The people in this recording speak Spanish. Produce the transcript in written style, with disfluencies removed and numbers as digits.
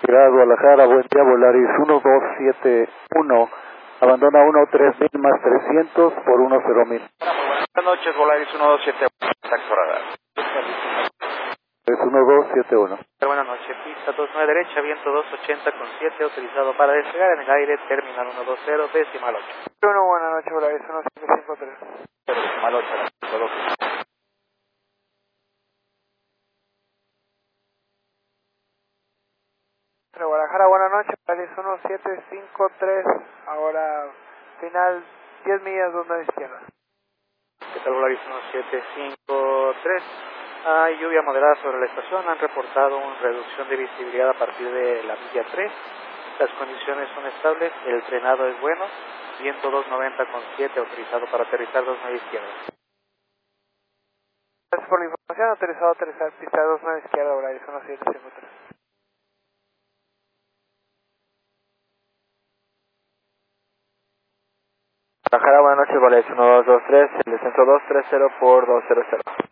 Ciudad Guadalajara, buen día, Volaris 1271, abandona 13.000 más 300 por 10.000. Buenas noches, Volaris 1271, contacto radar. Es 1271. Buenas noches, pista 29 derecha, viento 280 con 7, autorizado para despegar en el aire, terminal 120, decimal 8. Buenas noches, Volaris 1753. Decimal 8, Guadalajara, buenas noches, Volaris 1753, ahora final 10 millas, 2 a izquierda. ¿Qué tal, Volaris 1753? Hay lluvia moderada sobre la estación, han reportado una reducción de visibilidad a partir de la milla 3. Las condiciones son estables, el frenado es bueno, viento 290 con 7, autorizado para aterrizar 29 izquierda. Gracias por la información, autorizado a aterrizar pista 29 izquierda, Volaris 1753. Guadalajara, buenas noches, Volaris 1223, el descenso 230 por 200.